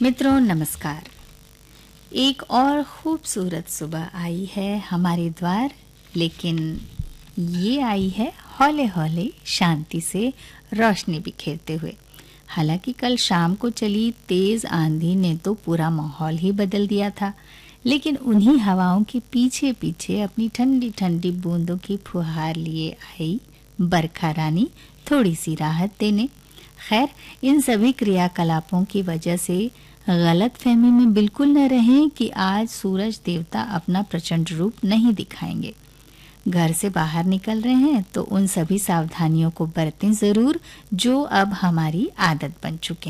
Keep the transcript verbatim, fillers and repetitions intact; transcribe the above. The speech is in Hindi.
मित्रों नमस्कार। एक और खूबसूरत सुबह आई है हमारे द्वार, लेकिन ये आई है हौले हौले शांति से रोशनी बिखेरते हुए। हालांकि कल शाम को चली तेज आंधी ने तो पूरा माहौल ही बदल दिया था, लेकिन उन्हीं हवाओं के पीछे पीछे अपनी ठंडी ठंडी बूंदों की फुहार लिए आई बरखा रानी थोड़ी सी राहत देने। खैर, इन सभी क्रियाकलापों की वजह से गलत फहमी में बिल्कुल न रहें कि आज सूरज देवता अपना प्रचंड रूप नहीं दिखाएंगे। घर से बाहर निकल रहे हैं तो उन सभी सावधानियों को बरतें जरूर जो अब हमारी आदत बन चुके हैं।